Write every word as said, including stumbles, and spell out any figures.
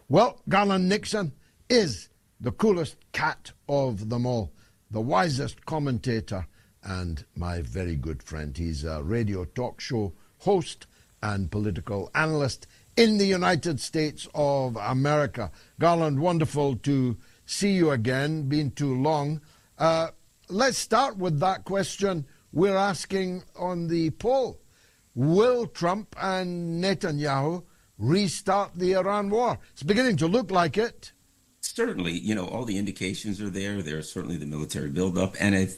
Well, Garland Nixon is the coolest cat of them all, the wisest commentator, and my very good friend. He's a radio talk show host and political analyst in the United States of America. Garland, wonderful to see you again. Been too long. Uh, let's start with that question we're asking on the poll. Will Trump and Netanyahu restart the Iran war? It's beginning to look like it. Certainly, you know, all the indications are there. There's certainly the military buildup. And I